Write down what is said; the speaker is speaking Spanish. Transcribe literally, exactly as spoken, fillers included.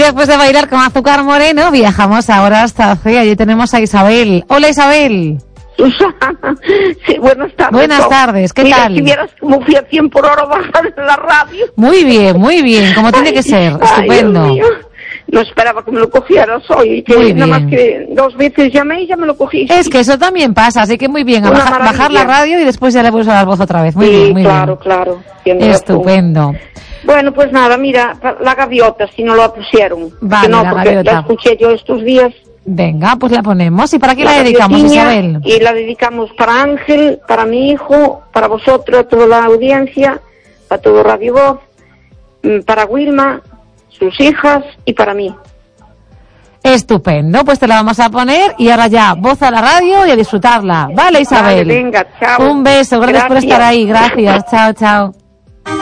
después de bailar con Azúcar Moreno, viajamos ahora hasta C. Allí tenemos a Isabel. Hola, Isabel. Sí, buenas tardes. Buenas tardes, ¿qué Mira, tal? si vieras cómo fui a cien por hora bajar en la radio. Muy bien, muy bien, como tiene que ser, Ay, estupendo. Dios mío. No esperaba que me lo cogieras hoy, que Muy nada bien. más que dos veces llamé y ya me lo cogiste. Es que eso también pasa, así que muy bien, a Una bajar, maravilla. bajar la radio y después ya le puedes a dar voz otra vez. Muy sí, bien, muy claro, bien. claro. tienes razón. Estupendo. Bueno, pues nada, mira, la gaviota, si no la pusieron. Vale, que no, la porque gaviota. la escuché yo estos días. Venga, pues la ponemos. ¿Y para qué la, La dedicamos, gaviotiña, Isabel? Y la dedicamos para Ángel, para mi hijo, para vosotros, toda la audiencia, para todo Radio Voz, mm, para Wilma, sus hijas y para mí. Estupendo, pues te la vamos a poner y ahora ya, voz a la radio y a disfrutarla. Vale, Isabel. Vale, venga, chao. Un beso, gracias, por Gracias. estar ahí. Gracias, chao, chao.